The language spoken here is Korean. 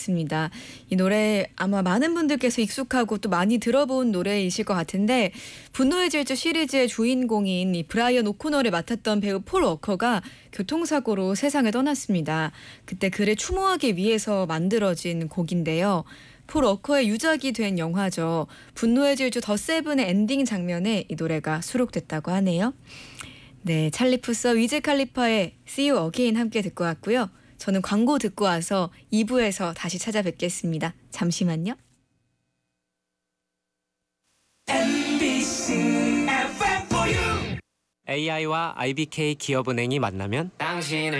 들었습니다. 이 노래 아마 많은 분들께서 익숙하고 또 많이 들어본 노래이실 것 같은데 분노의 질주 시리즈의 주인공인 이 브라이언 오코너를 맡았던 배우 폴 워커가 교통사고로 세상을 떠났습니다. 그때 그를 추모하기 위해서 만들어진 곡인데요. 폴 워커의 유작이 된 영화죠. 분노의 질주 더 세븐의 엔딩 장면에 이 노래가 수록됐다고 하네요. 네, 찰리 푸서 위즈 칼리파의 See You Again 함께 듣고 왔고요. 저는 광고 듣고 와서 2부에서 다시 찾아뵙겠습니다. 잠시만요. AI와 IBK 기업은행이 만나면 당신은